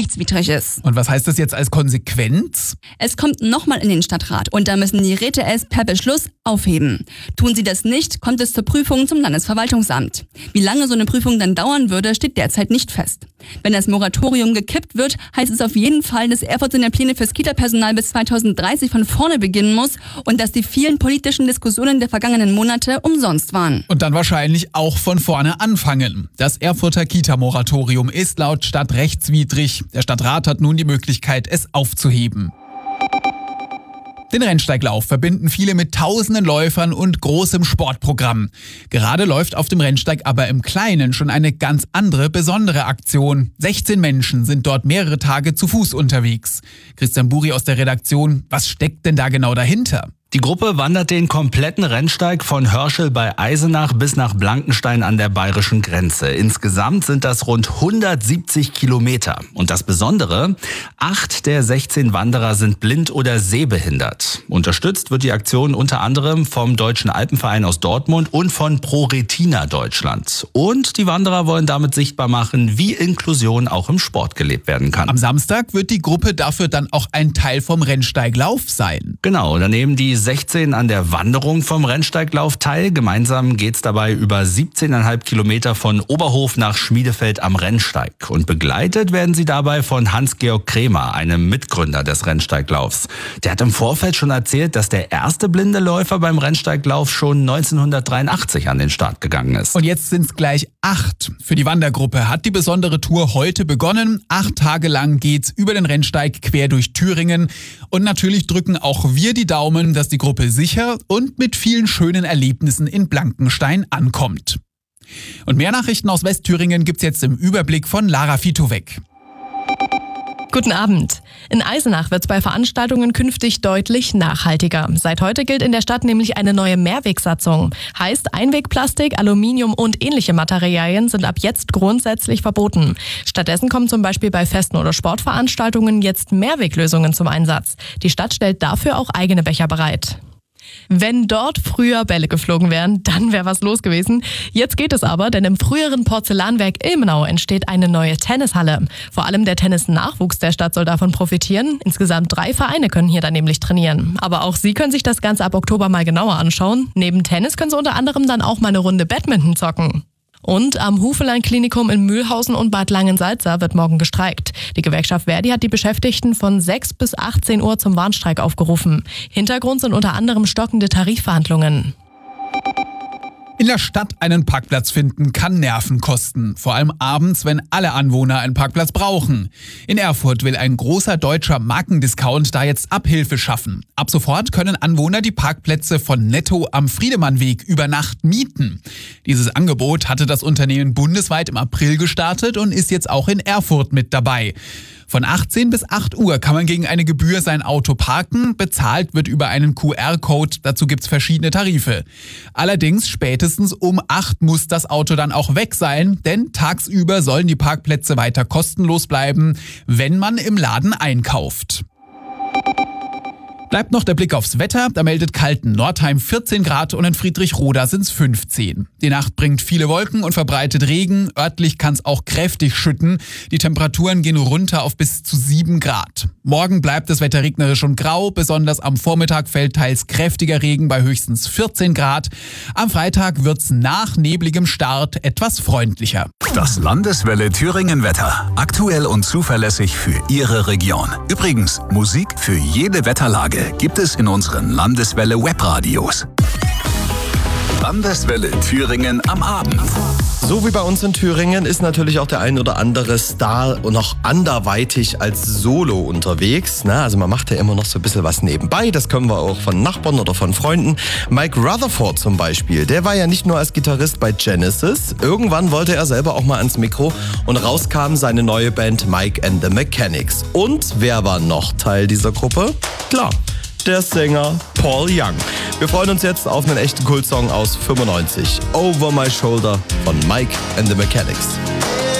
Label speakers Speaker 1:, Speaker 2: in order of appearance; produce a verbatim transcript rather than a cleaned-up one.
Speaker 1: rechtswidrig ist.
Speaker 2: Und was heißt das jetzt als Konsequenz?
Speaker 1: Es kommt nochmal in den Stadtrat und da müssen die Räte es per Beschluss aufheben. Tun sie das nicht, kommt es zur Prüfung zum Landesverwaltungsamt. Wie lange so eine Prüfung dann dauern würde, steht derzeit nicht fest. Wenn das Moratorium gekippt wird, heißt es auf jeden Fall, dass Erfurt seine Pläne fürs Kita-Personal bis zweitausenddreißig von vorne beginnen muss und dass die vielen politischen Diskussionen der vergangenen Monate umsonst waren.
Speaker 2: Und dann wahrscheinlich auch von vorne anfangen. Das Erfurter Kita-Moratorium ist laut Stadt rechtswidrig. Der Stadtrat hat nun die Möglichkeit, es aufzuheben. Den Rennsteiglauf verbinden viele mit tausenden Läufern und großem Sportprogramm. Gerade läuft auf dem Rennsteig aber im Kleinen schon eine ganz andere, besondere Aktion. sechzehn Menschen sind dort mehrere Tage zu Fuß unterwegs. Christian Buri aus der Redaktion, was steckt denn da genau dahinter?
Speaker 3: Die Gruppe wandert den kompletten Rennsteig von Hörschel bei Eisenach bis nach Blankenstein an der bayerischen Grenze. Insgesamt sind das rund hundertsiebzig Kilometer. Und das Besondere, acht der sechzehn Wanderer sind blind oder sehbehindert. Unterstützt wird die Aktion unter anderem vom Deutschen Alpenverein aus Dortmund und von ProRetina Deutschland. Und die Wanderer wollen damit sichtbar machen, wie Inklusion auch im Sport gelebt werden kann.
Speaker 2: Am Samstag wird die Gruppe dafür dann auch ein Teil vom Rennsteiglauf sein.
Speaker 3: Genau, da nehmen die sechzehn an der Wanderung vom Rennsteiglauf teil. Gemeinsam geht's dabei über siebzehn Komma fünf Kilometer von Oberhof nach Schmiedefeld am Rennsteig. Und begleitet werden sie dabei von Hans-Georg Krämer, einem Mitgründer des Rennsteiglaufs. Der hat im Vorfeld schon erzählt, dass der erste blinde Läufer beim Rennsteiglauf schon neunzehnhundertdreiundachtzig an den Start gegangen ist.
Speaker 2: Und jetzt sind's gleich acht. Für die Wandergruppe hat die besondere Tour heute begonnen. Acht Tage lang geht's über den Rennsteig quer durch Thüringen. Und natürlich drücken auch wir die Daumen, dass die Gruppe sicher und mit vielen schönen Erlebnissen in Blankenstein ankommt. Und mehr Nachrichten aus Westthüringen gibt's jetzt im Überblick von Lara Fitowek.
Speaker 4: Guten Abend. In Eisenach wird es bei Veranstaltungen künftig deutlich nachhaltiger. Seit heute gilt in der Stadt nämlich eine neue Mehrwegsatzung. Heißt, Einwegplastik, Aluminium und ähnliche Materialien sind ab jetzt grundsätzlich verboten. Stattdessen kommen zum Beispiel bei Festen oder Sportveranstaltungen jetzt Mehrweglösungen zum Einsatz. Die Stadt stellt dafür auch eigene Becher bereit. Wenn dort früher Bälle geflogen wären, dann wäre was los gewesen. Jetzt geht es aber, denn im früheren Porzellanwerk Ilmenau entsteht eine neue Tennishalle. Vor allem der Tennisnachwuchs der Stadt soll davon profitieren. Insgesamt drei Vereine können hier dann nämlich trainieren. Aber auch Sie können sich das Ganze ab Oktober mal genauer anschauen. Neben Tennis können Sie unter anderem dann auch mal eine Runde Badminton zocken. Und am Hufelein-Klinikum in Mühlhausen und Bad Langensalza wird morgen gestreikt. Die Gewerkschaft Verdi hat die Beschäftigten von sechs bis achtzehn Uhr zum Warnstreik aufgerufen. Hintergrund sind unter anderem stockende Tarifverhandlungen.
Speaker 2: In der Stadt einen Parkplatz finden kann Nerven kosten. Vor allem abends, wenn alle Anwohner einen Parkplatz brauchen. In Erfurt will ein großer deutscher Markendiscount da jetzt Abhilfe schaffen. Ab sofort können Anwohner die Parkplätze von Netto am Friedemannweg über Nacht mieten. Dieses Angebot hatte das Unternehmen bundesweit im April gestartet und ist jetzt auch in Erfurt mit dabei. Von achtzehn bis acht Uhr kann man gegen eine Gebühr sein Auto parken. Bezahlt wird über einen Q R-Code. Dazu gibt's verschiedene Tarife. Allerdings spätestens um acht muss das Auto dann auch weg sein, denn tagsüber sollen die Parkplätze weiter kostenlos bleiben, wenn man im Laden einkauft. Bleibt noch der Blick aufs Wetter. Da meldet Kalten-Nordheim vierzehn Grad und in Friedrichroda sind's fünfzehn. Die Nacht bringt viele Wolken und verbreitet Regen. Örtlich kann's auch kräftig schütten. Die Temperaturen gehen runter auf bis zu sieben Grad. Morgen bleibt das Wetter regnerisch und grau. Besonders am Vormittag fällt teils kräftiger Regen bei höchstens vierzehn Grad. Am Freitag wird's nach nebligem Start etwas freundlicher.
Speaker 5: Das Landeswelle Thüringen Wetter. Aktuell und zuverlässig für Ihre Region. Übrigens, Musik für jede Wetterlage gibt es in unseren Landeswelle Webradios. Landeswelle Thüringen am Abend.
Speaker 6: So wie bei uns in Thüringen ist natürlich auch der ein oder andere Star noch anderweitig als Solo unterwegs. Na, also man macht ja immer noch so ein bisschen was nebenbei. Das können wir auch von Nachbarn oder von Freunden. Mike Rutherford zum Beispiel, der war ja nicht nur als Gitarrist bei Genesis. Irgendwann wollte er selber auch mal ans Mikro und rauskam seine neue Band Mike and the Mechanics. Und wer war noch Teil dieser Gruppe? Klar, der Sänger Paul Young. Wir freuen uns jetzt auf einen echten Kultsong aus fünfundneunzig. Over My Shoulder von Mike and the Mechanics.